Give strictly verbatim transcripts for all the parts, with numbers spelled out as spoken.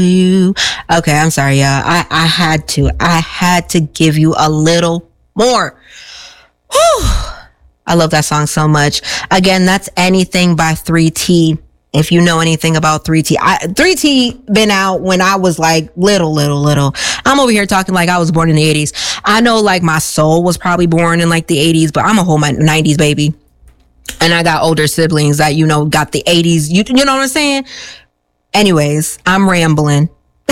you. Okay, I'm sorry, y'all. I, I had to. I had to give you a little more. Whew. I love that song so much. Again, that's Anything by three T. If you know anything about three T, I, three T been out when I was like little, little, little. I'm over here talking like I was born in the eighties. I know like my soul was probably born in like the eighties, but I'm a whole nineties baby. And I got older siblings that, you know, got the eighties. You, you know what I'm saying? Anyways, I'm rambling.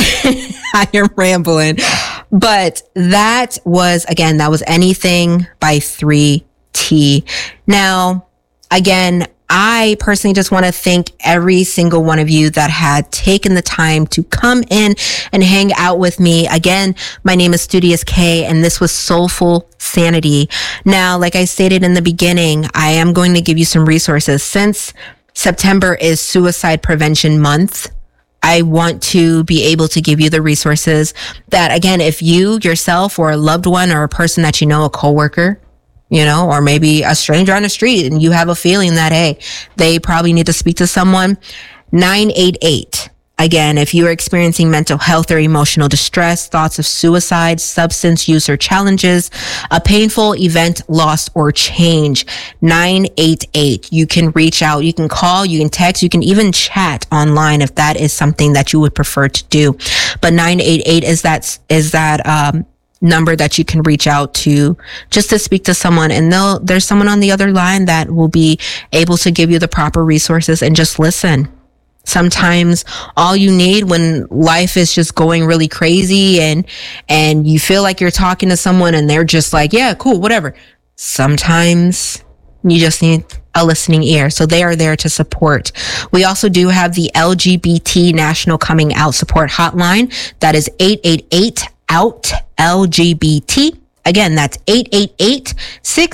I am rambling. But that was, again, that was Anything by three T. Now, again, I personally just want to thank every single one of you that had taken the time to come in and hang out with me. Again, my name is Studious K, and this was Soulful Sanity. Now, like I stated in the beginning, I am going to give you some resources. Since September is Suicide Prevention Month, I want to be able to give you the resources that, again, if you yourself or a loved one or a person that you know, a coworker, you know, or maybe a stranger on the street, and you have a feeling that, hey, they probably need to speak to someone, nine eight eight. Again, if you are experiencing mental health or emotional distress, thoughts of suicide, substance use or challenges, a painful event, loss, or change, nine eight eight. You can reach out, you can call, you can text, you can even chat online if that is something that you would prefer to do. But nine eight eight is that, is that, um, number that you can reach out to just to speak to someone, and they'll, there's someone on the other line that will be able to give you the proper resources and just listen. Sometimes all you need when life is just going really crazy and, and you feel like you're talking to someone and they're just like, yeah, cool, whatever. Sometimes you just need a listening ear. So they are there to support. We also do have the L G B T National Coming Out Support Hotline. That is eight eight eight out L G B T. Again, that's eight eight eight, six